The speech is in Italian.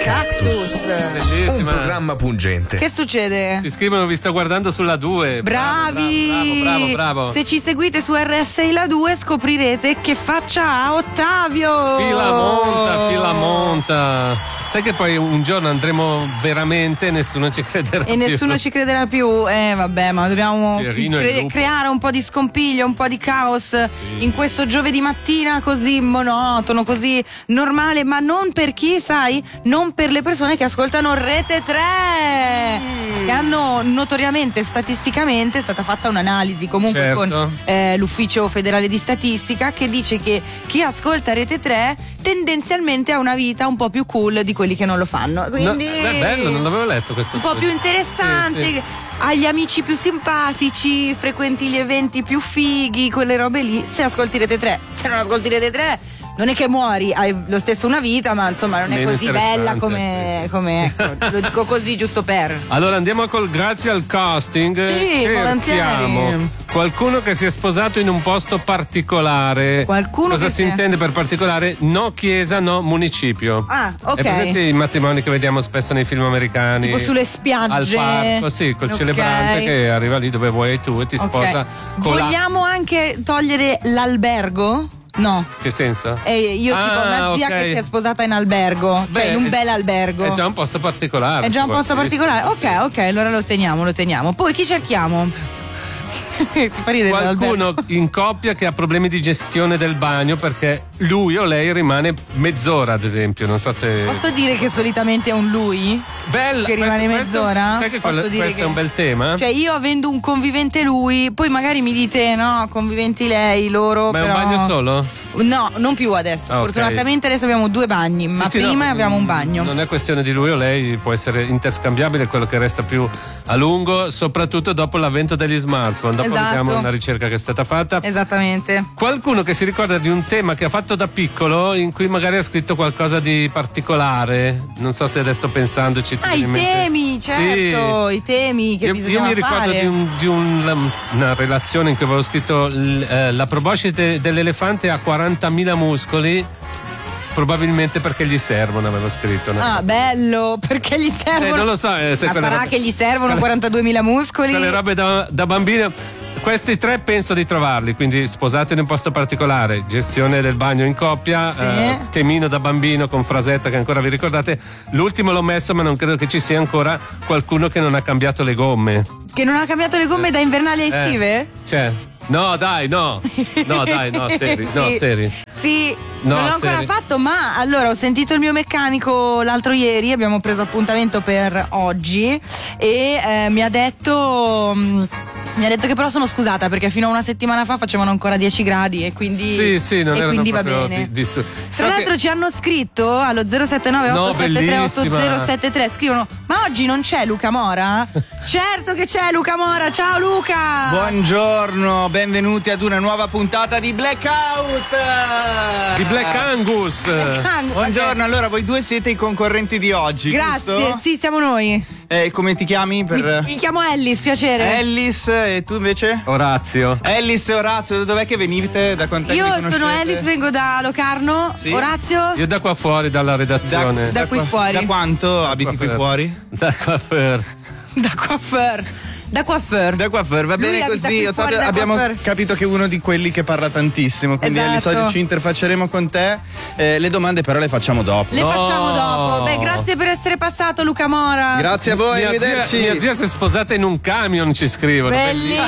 Cactus. Bellissima. Un programma pungente. Che succede? Si scrivono, vi sto guardando sulla 2. Bravi! Bravo. Se ci seguite su RSI La 2 scoprirete che faccia ha Ottavio. Fila monta. Sai che poi un giorno andremo veramente e nessuno ci crederà più. E nessuno ci crederà più. Vabbè, ma dobbiamo creare un po' di scompiglio, un po' di caos in questo giovedì mattina così monotono, così normale, ma non per chi, sai? Non per le persone che ascoltano Rete 3, che hanno notoriamente, statisticamente, è stata fatta un'analisi comunque con l'Ufficio Federale di Statistica, che dice che chi ascolta Rete 3 tendenzialmente ha una vita un po' più cool di quelli che non lo fanno. Quindi è bello, non l'avevo letto questo. Un po' più interessante. Sì. Hai gli amici più simpatici, frequenti gli eventi più fighi, quelle robe lì, se ascolti Rete 3. Se non ascolti Rete 3 non è che muori, hai lo stesso una vita, ma insomma non è così bella come ecco, lo dico così giusto per. Allora andiamo grazie al casting. Sì, cerchiamo qualcuno che si è sposato in un posto particolare. Cosa si intende per particolare? No chiesa, no municipio. Ah, ok. È presente i matrimoni che vediamo spesso nei film americani? Tipo sulle spiagge. Al parco, sì, col celebrante che arriva lì dove vuoi tu e ti sposa. Vogliamo anche togliere l'albergo? No. Che senso? Io tipo una zia che si è sposata in albergo. Cioè in un bel albergo. È già un posto particolare. È già un posto particolare. Ok, allora lo teniamo. Poi chi cerchiamo? Qualcuno in coppia che ha problemi di gestione del bagno perché lui o lei rimane mezz'ora, ad esempio. Non so se. Posso dire che solitamente è un lui? Bella, che rimane mezz'ora? Sai che questo è un bel tema? Cioè io avendo un convivente lui, poi magari mi dite no, conviventi lei, loro. Ma però. È un bagno solo? No, non più adesso. Fortunatamente adesso abbiamo 2 bagni, ma prima abbiamo un bagno. Non è questione di lui o lei, può essere interscambiabile, quello che resta più a lungo, soprattutto dopo l'avvento degli smartphone. Dopo vediamo una ricerca che è stata fatta. Esattamente. Qualcuno che si ricorda di un tema che ha fatto da piccolo, in cui magari ha scritto qualcosa di particolare. Non so se adesso pensandoci i temi, certo, i temi che bisognava fare. Io mi ricordo di una relazione in cui avevo scritto la proboscite dell'elefante ha 40.000 muscoli. Probabilmente perché gli servono, avevo scritto. No? Ah, bello, perché gli servono. Non lo so. Ma sarà che gli servono 42.000 muscoli? Quelle robe da bambino. Questi 3 penso di trovarli, quindi sposati in un posto particolare, gestione del bagno in coppia, temino da bambino con frasetta che ancora vi ricordate. L'ultimo l'ho messo, ma non credo che ci sia ancora qualcuno che non ha cambiato le gomme. Che non ha cambiato le gomme da invernali a estive? C'è. No, dai, no. No, dai, no, seri. Sì. No, seri. Sì, non l'ho ancora fatto, ma allora ho sentito il mio meccanico l'altro ieri, abbiamo preso appuntamento per oggi e mi ha detto che però sono scusata perché fino a una settimana fa facevano ancora 10 gradi e quindi non e quindi va bene. Tra l'altro ci hanno scritto allo 079-873-8073, scrivono: ma oggi non c'è Luca Mora? Certo che c'è Luca Mora, ciao Luca! Buongiorno, benvenuti ad una nuova puntata di Blackout! Di Black Angus! Buongiorno, allora voi 2 siete i concorrenti di oggi. Grazie, giusto? sì, siamo noi. Come ti chiami? Mi chiamo Ellis, piacere. Ellis, e tu invece? Orazio. Ellis e Orazio, da dov'è che venite? Da quant'è che vi conoscete? Sono Ellis, vengo da Locarno. Sì. Orazio? Io da qua fuori, dalla redazione. Da qui fuori. Da quanto abiti qui fuori? Da coiffeur. Da coiffeur, va bene così. Abbiamo capito che è uno di quelli che parla tantissimo, quindi Ellis oggi ci interfacceremo con te. Le domande però le facciamo dopo. Facciamo dopo. Beh, grazie per essere passato Luca Mora. Grazie a voi, arrivederci. Mia zia si è sposata in un camion, ci scrivono. Bellissimo.